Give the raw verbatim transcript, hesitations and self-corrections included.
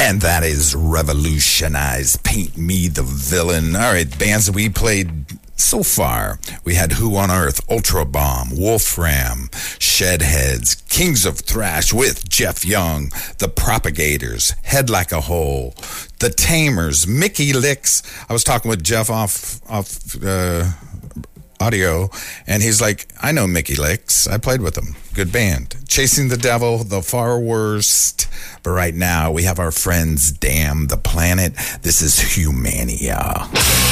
And that is Revolutionize, Paint Me the Villain. All right, bands that we played so far. We had Who on Earth, Ultra Bomb, Wolfram, Shedheads, Kings of Thrash with Jeff Young, The Propagators, Head Like a Hole, The Tamers, Mickey Licks. I was talking with Jeff off off uh, audio, and he's like, I know Mickey Licks. I played with him. Good band. Chasing the Devil, The Far Worst. But right now, we have our friends Damn the Planet. This is Humania.